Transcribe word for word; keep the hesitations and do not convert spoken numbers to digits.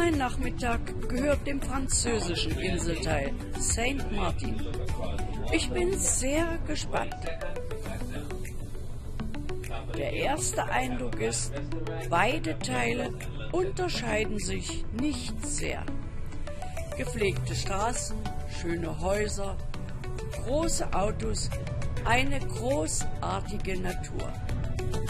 Mein Nachmittag gehört dem französischen Inselteil Saint Martin. Ich bin sehr gespannt. Der erste Eindruck ist, beide Teile unterscheiden sich nicht sehr. Gepflegte Straßen, schöne Häuser, große Autos, eine großartige Natur.